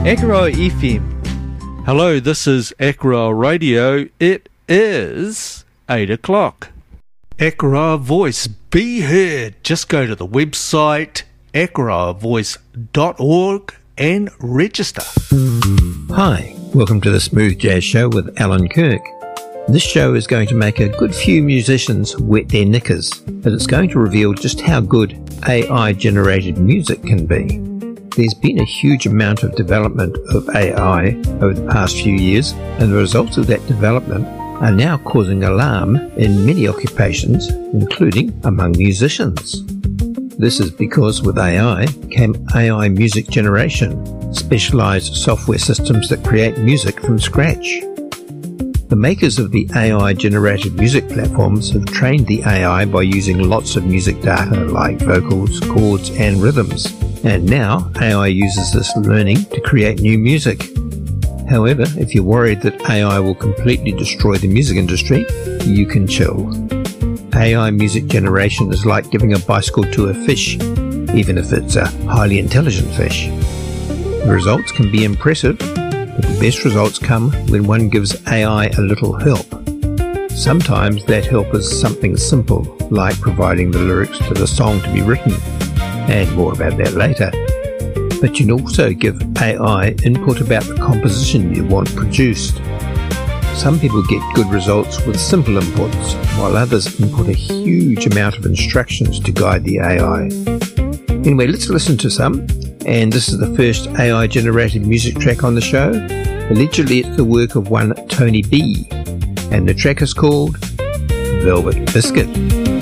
Ekro FM. Hello, this is Ekro Radio. It is 8 o'clock. Ekro Voice, be heard. Just go to the website ekrovoice.org and register. Hi, welcome to the Smooth Jazz Show with Alan Kirk. This show is going to make a good few musicians wet their knickers, but it's going to reveal just how good AI-generated music can be. There's been a huge amount of development of AI over the past few years, and the results of that development are now causing alarm in many occupations, including among musicians. This is because with AI came AI music generation, specialized software systems that create music from scratch. The makers of the AI-generated music platforms have trained the AI by using lots of music data like vocals, chords, and rhythms. And now AI uses this learning to create new music. However, if you're worried that AI will completely destroy the music industry, you can chill. AI music generation is like giving a bicycle to a fish, even if it's a highly intelligent fish. The results can be impressive, but the best results come when one gives AI a little help. Sometimes that help is something simple, like providing the lyrics to the song to be written, and more about that later. But you can also give AI input about the composition you want produced. Some people get good results with simple inputs, while others input a huge amount of instructions to guide the AI. Anyway, let's listen to some. And this is the first AI-generated music track on the show. Allegedly, it's the work of one Tony B. And the track is called Velvet Biscuit.